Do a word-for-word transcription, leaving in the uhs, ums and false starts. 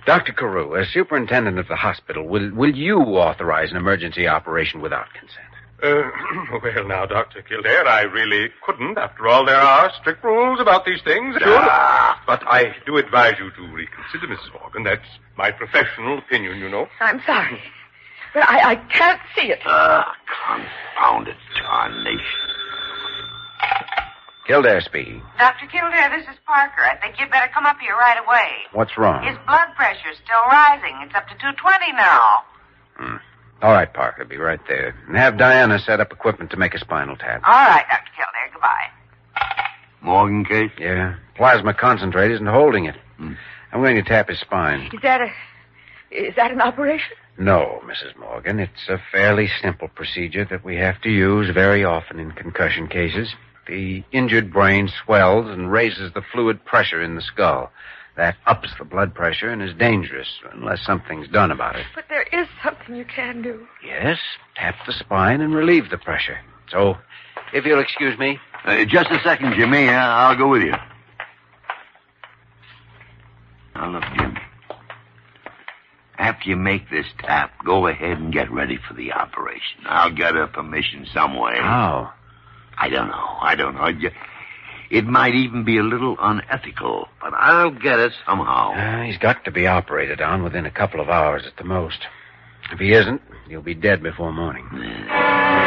Doctor Carew, as superintendent of the hospital, will, will you authorize an emergency operation without consent? Uh, well, now, Doctor Kildare, I really couldn't. After all, there are strict rules about these things. Ah. But I do advise you to reconsider, Missus Morgan. That's my professional opinion, you know. I'm sorry, but I, I can't see it. Ah, confounded tarnation. Kildare speaking. Doctor Kildare, this is Parker. I think you'd better come up here right away. What's wrong? His blood pressure's still rising. It's up to two twenty now. Hmm. All right, Parker, be right there. And have Diana set up equipment to make a spinal tap. All right, Doctor Kildare. Goodbye. Morgan case? Yeah. Plasma concentrate isn't holding it. Hmm. I'm going to tap his spine. Is that a... Is that an operation? No, Missus Morgan. It's a fairly simple procedure that we have to use very often in concussion cases. The injured brain swells and raises the fluid pressure in the skull. That ups the blood pressure and is dangerous unless something's done about it. But there is something you can do. Yes, tap the spine and relieve the pressure. So, if you'll excuse me. Uh, just a second, Jimmy. Uh, I'll go with you. Now, look, Jim. After you make this tap, go ahead and get ready for the operation. I'll get her permission some way. How? I don't know. I don't know. Ju- It might even be a little unethical, but I'll get it somehow. Uh, he's got to be operated on within a couple of hours at the most. If he isn't, he'll be dead before morning. Yeah.